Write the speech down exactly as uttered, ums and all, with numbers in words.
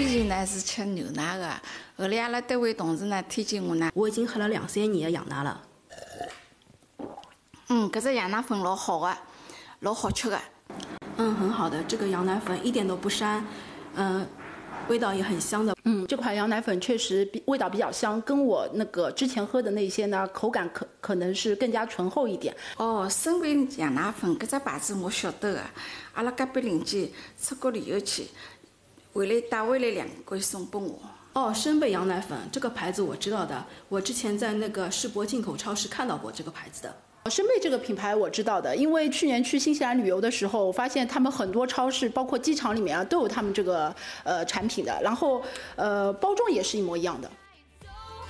以前呢是吃牛奶的，后来阿拉单位同事呢推荐我呢， 我已经喝了两三年的羊奶了。 嗯，搿只羊奶粉老好的，老好吃的。 嗯，很好的，这个羊奶粉一点都不膻，嗯，味道也很香的。 嗯，这款羊奶粉确实比味道比较香，跟我那个之前喝的那些呢，口感可可能是更加醇厚一点。 哦，生贝羊奶粉搿只牌子我晓得的，阿拉隔壁邻居出国旅游去，回来带回来两罐送拨我。 哦，生贝羊奶粉这个牌子我知道的，我之前在那个世博进口超市看到过这个牌子的。 生贝这个品牌我知道的，因为去年去新西兰旅游的时候，我发现他们很多超市，包括机场里面啊，都有他们这个呃产品的，然后呃包装也是一模一样的。